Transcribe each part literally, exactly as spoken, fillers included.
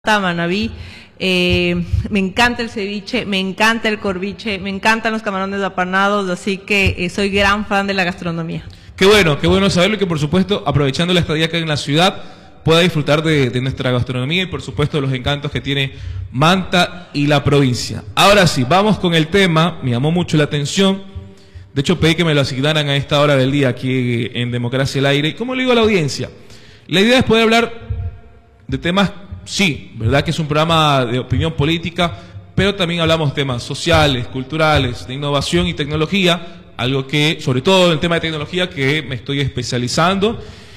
Manabí, eh, me encanta el ceviche, me encanta el corviche, me encantan los camarones apanados, así que eh, soy gran fan de la gastronomía. Qué bueno, qué bueno saberlo y que por supuesto, aprovechando la estadía acá en la ciudad, pueda disfrutar de, de nuestra gastronomía y por supuesto de los encantos que tiene Manta y la provincia. Ahora sí, vamos con el tema, me llamó mucho la atención, de hecho pedí que me lo asignaran a esta hora del día aquí en Democracia al Aire. ¿Y cómo le digo a la audiencia? La idea es poder hablar de temas. Sí, verdad que es un programa de opinión política, pero también hablamos de temas sociales, culturales, de innovación y tecnología, algo que, sobre todo en el tema de tecnología, que me estoy especializando.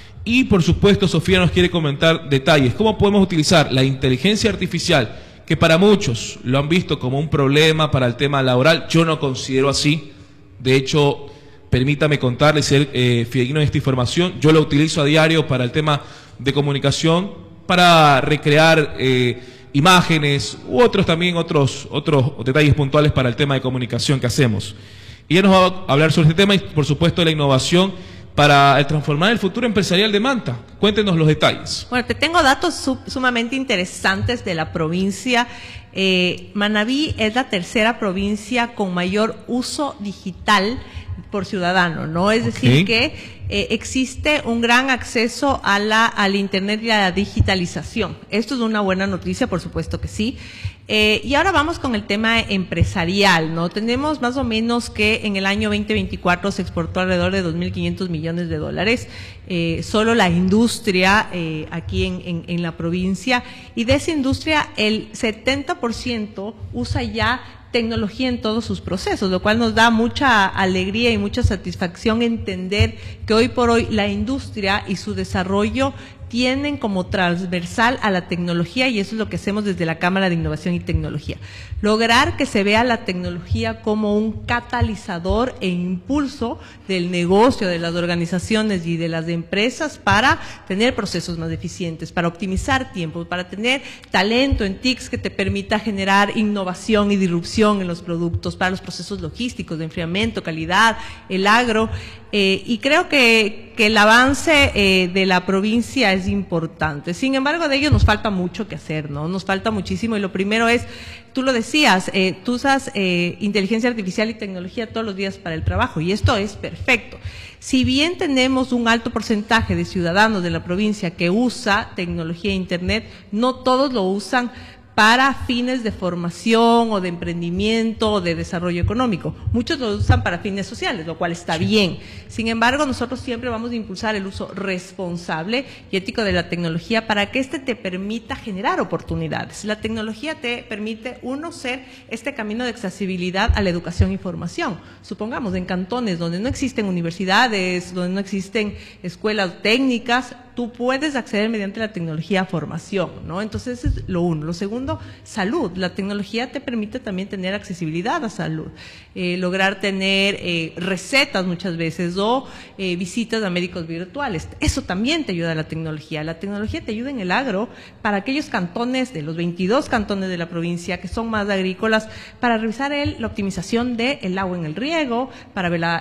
Y por supuesto, Sofía nos quiere comentar detalles, cómo podemos utilizar la inteligencia artificial, que para muchos lo han visto como un problema para el tema laboral. Yo no considero así. De hecho, permítame contarle, ser eh, fidedigno en esta información, yo lo utilizo a diario para el tema de comunicación, para recrear eh, imágenes u otros también otros otros detalles puntuales para el tema de comunicación que hacemos. Y ella nos va a hablar sobre este tema y por supuesto la innovación para transformar el futuro empresarial de Manta. Cuéntenos los detalles. Bueno, te tengo datos sub, sumamente interesantes de la provincia. Eh, Manabí es la tercera provincia con mayor uso digital por ciudadano, ¿no? Es decir, okay, que eh, existe un gran acceso a la, al Internet y a la digitalización. Esto es una buena noticia, por supuesto que sí. Eh, y ahora vamos con el tema empresarial, ¿no? Tenemos más o menos que en el año veinte veinticuatro se exportó alrededor de dos mil quinientos millones de dólares, eh, solo la industria eh, aquí en, en, en la provincia, y de esa industria el setenta por ciento usa ya tecnología en todos sus procesos, lo cual nos da mucha alegría y mucha satisfacción entender que hoy por hoy la industria y su desarrollo tienen como transversal a la tecnología, y eso es lo que hacemos desde la Cámara de Innovación y Tecnología. Lograr que se vea la tecnología como un catalizador e impulso del negocio, de las organizaciones y de las empresas para tener procesos más eficientes, para optimizar tiempo, para tener talento en T I Cs que te permita generar innovación y disrupción en los productos, para los procesos logísticos de enfriamiento, calidad, el agro. Eh, y creo que, que el avance eh, de la provincia es importante. Sin embargo, de ello nos falta mucho que hacer, ¿no? Nos falta muchísimo, y lo primero es, tú lo decías, eh, tú usas eh, inteligencia artificial y tecnología todos los días para el trabajo, y esto es perfecto. Si bien tenemos un alto porcentaje de ciudadanos de la provincia que usa tecnología e Internet, no todos lo usan para fines de formación o de emprendimiento o de desarrollo económico. Muchos lo usan para fines sociales, lo cual está bien. Sin embargo, nosotros siempre vamos a impulsar el uso responsable y ético de la tecnología para que éste te permita generar oportunidades. La tecnología te permite, uno, ser este camino de accesibilidad a la educación y formación. Supongamos, en cantones donde no existen universidades, donde no existen escuelas técnicas, tú puedes acceder mediante la tecnología a formación, ¿no? Entonces, eso es lo uno. Lo segundo, salud. La tecnología te permite también tener accesibilidad a salud, eh, lograr tener eh, recetas muchas veces o eh, visitas a médicos virtuales. Eso también te ayuda a la tecnología. La tecnología te ayuda en el agro para aquellos cantones, de los veintidós cantones de la provincia que son más agrícolas, para revisar el, la optimización del agua en el riego, para ver la